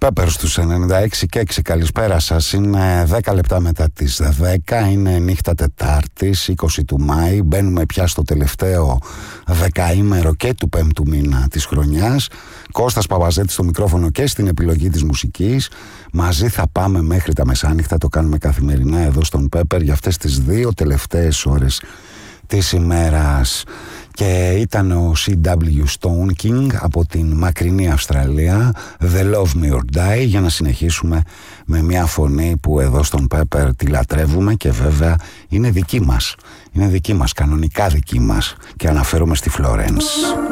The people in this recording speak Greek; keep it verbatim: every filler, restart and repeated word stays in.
Pepper στους ενενήντα έξι και έξι. Καλησπέρα σας. Είναι δέκα λεπτά μετά τις δέκα. Είναι νύχτα Τετάρτης, είκοσι του Μάη. Μπαίνουμε πια στο τελευταίο δεκαήμερο και του πέμπτου μήνα της χρονιάς. Κώστας Παπαζέτης στο μικρόφωνο και στην επιλογή της μουσικής. Μαζί θα πάμε μέχρι τα μεσάνυχτα. Το κάνουμε καθημερινά εδώ στον Pepper για αυτές τις δύο τελευταίες ώρες της ημέρας. Και ήταν ο σι ντάμπλιου Stone King από την μακρινή Αυστραλία, The Love Me or Die, για να συνεχίσουμε με μια φωνή που εδώ στον Pepper τη λατρεύουμε και βέβαια είναι δική μας, είναι δική μας, κανονικά δική μας, και αναφέρομαι στη Florence.